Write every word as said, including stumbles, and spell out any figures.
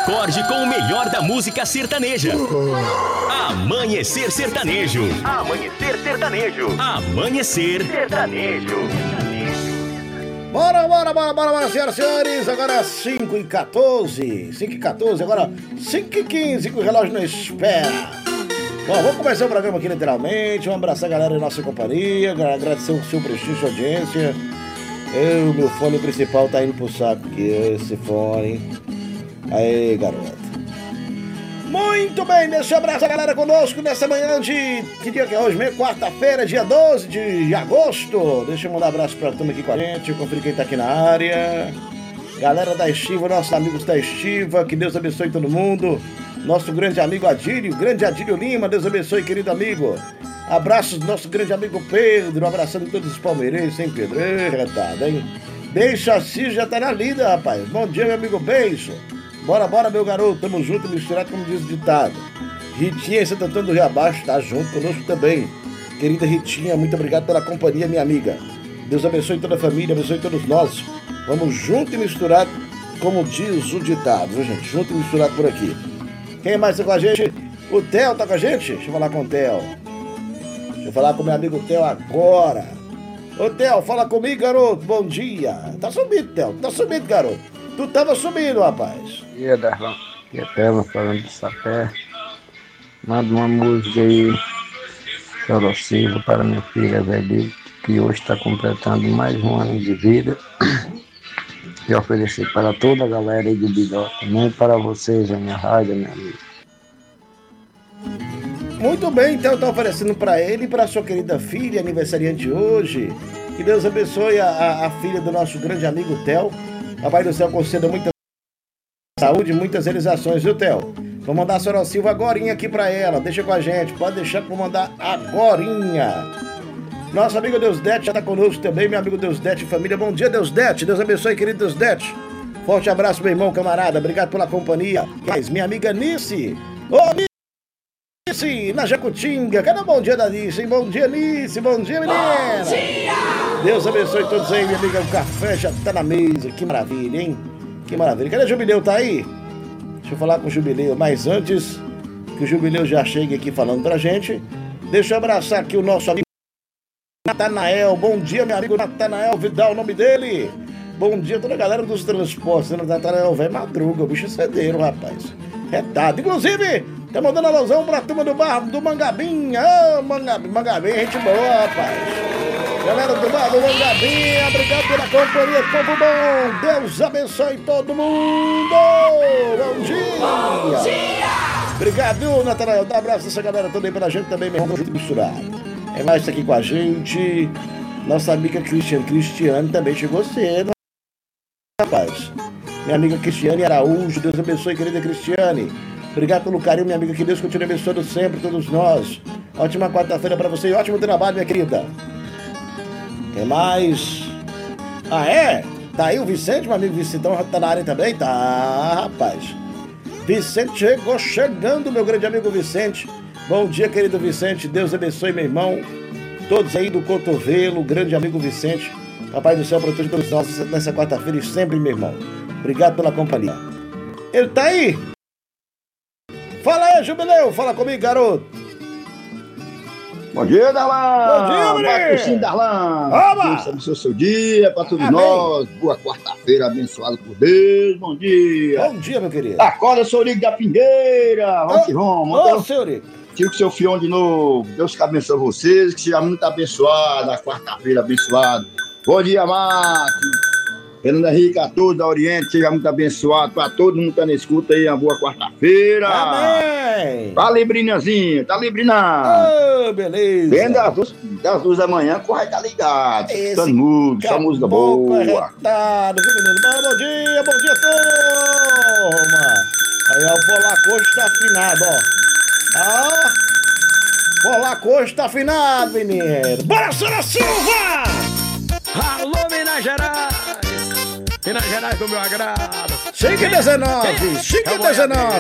Acorde com o melhor da música sertaneja. Amanhecer Sertanejo. Amanhecer Sertanejo. Amanhecer Sertanejo. Bora, bora, bora, bora, bora, senhoras e senhores. Agora cinco e quatorze. cinco e quatorze, agora cinco e quinze, que o relógio não espera. Bom, vamos começar o programa aqui literalmente. Um abraço a galera da nossa companhia. Agradecer o seu prestígio, sua audiência. Eu, meu fone principal tá indo pro saco aqui, esse fone. Aí, garoto. Muito bem, deixa eu abraçar a galera conosco nessa manhã de... Que dia que é hoje mesmo? Quarta-feira, dia doze de agosto. Deixa eu mandar um abraço pra turma aqui com a gente. Conferir quem tá aqui na área. Galera da Estiva, nossos amigos da Estiva. Que Deus abençoe todo mundo. Nosso grande amigo Adílio, grande Adílio Lima. Deus abençoe, querido amigo. Abraços do nosso grande amigo Pedro. Abraçando todos os palmeirenses, hein, Pedro? Ei, retada, hein? Beijo assim já tá na lida, rapaz. Bom dia, meu amigo Beijo. Bora, bora, meu garoto, tamo junto, misturado, como diz o ditado. Ritinha em Santo Antônio do Rio Abaixo, tá junto conosco também. Querida Ritinha, muito obrigado pela companhia, minha amiga. Deus abençoe toda a família, abençoe todos nós. Vamos junto e misturado, como diz o ditado, viu, gente? Junto e misturado por aqui. Quem mais tá com a gente? O Theo tá com a gente? Deixa eu falar com o Theo. Deixa eu falar com meu amigo Theo agora. Ô, Theo, fala comigo, garoto, bom dia. Tá sumido, Theo, tá sumido, garoto. Tu tava sumindo, rapaz. Bom dia, Darlão. Aqui é Tela falando de Sapé. Manda uma música aí, Choro Silva, para minha filha Velho, que hoje está completando mais um ano de vida. E oferecer para toda a galera aí do Bidó, também para vocês, a minha rádio, minha amiga. Muito bem, então tá oferecendo para ele e para sua querida filha, aniversariante hoje. Que Deus abençoe a, a, a filha do nosso grande amigo Theo. Papai do céu conceda muita saúde e muitas realizações, viu, Theo? Vou mandar a Sorol Silva agorinha aqui pra ela. Deixa com a gente, pode deixar que eu vou mandar agorinha. Nosso amigo Deusdete já tá conosco também, meu amigo Deusdete, família. Bom dia, Deusdete. Deus abençoe, querido Deusdete. Forte abraço, meu irmão, camarada. Obrigado pela companhia. Mas minha amiga Nice. Ô, Nice, na Jacutinga. Cadê o bom dia da Nice, hein? Bom dia, Nice. Bom dia, menina. Bom dia. Deus abençoe todos aí, minha amiga. O café já tá na mesa. Que maravilha, hein? Que maravilha. Cadê o Jubileu? Tá aí? Deixa eu falar com o Jubileu. Mas antes que o Jubileu já chegue aqui falando pra gente, deixa eu abraçar aqui o nosso amigo Natanael. Bom dia, meu amigo Natanael Vidal, o nome dele. Bom dia a toda a galera dos transportes. Natanael, velho, madruga. O bicho é cedeiro, rapaz. Retado. Inclusive, tá mandando alusão pra turma do bar do Mangabinha. Ô, oh, Mangabinha, Mangabinha, gente boa, rapaz. Galera do bar do Mangabinha, obrigado pela companhia, povo bom. Deus abençoe todo mundo. Bom dia. Bom dia. Obrigado, Natanael. Dá um abraço dessa galera toda aí pela gente também, meu irmão, junto e misturado. É mais tá aqui com a gente. Nossa amiga Cristiane. Cristiane também chegou cedo, rapaz. Minha amiga Cristiane Araújo. Deus abençoe, querida Cristiane. Obrigado pelo carinho, minha amiga. Que Deus continue abençoando sempre todos nós. Ótima quarta-feira pra você e ótimo trabalho, minha querida. Tem mais? Ah, é? Tá aí o Vicente, meu amigo Vicentão, tá na área também? Tá, rapaz. Vicente chegou chegando, meu grande amigo Vicente. Bom dia, querido Vicente. Deus abençoe, meu irmão. Todos aí do cotovelo, grande amigo Vicente. Papai do céu, proteja todos nós nessa quarta-feira e sempre, meu irmão. Obrigado pela companhia. Ele tá aí? Fala aí, Jubileu. Fala comigo, garoto. Bom dia, Darlan! Bom dia, menino! Patrocínio, Darlan! Oba! Deus o seu dia para todos Amém. Nós. Boa quarta-feira, abençoado por Deus. Bom dia! Bom dia, meu querido! Acorda, seu Rico da Pingueira! Vamos que vamos! Ô, ô, seu Rico! Tira o seu fião de novo. Deus que abençoe vocês, que seja muito abençoado. A quarta-feira abençoado. Bom dia, Márcio! Fernando Henrique, a todos da Oriente, seja muito abençoado. Para todo mundo que tá na escuta aí, uma boa quarta-feira. Amém! Tá librinazinho, tá librinando. Oh, beleza! Vem das duas, das duas da manhã, corre, tá ligado. Esse Escutando música, só música boa. Arretado, viu, menino? Bom, bom dia, bom dia, turma! Aí, ó, o Polacosto tá afinado, ó. Ah! Polacosto tá afinado, menino! Bora, Sora Silva! Alô, Minas Gerais! Minas Gerais do meu agrado. cinco e dezenove, cinco e dezenove.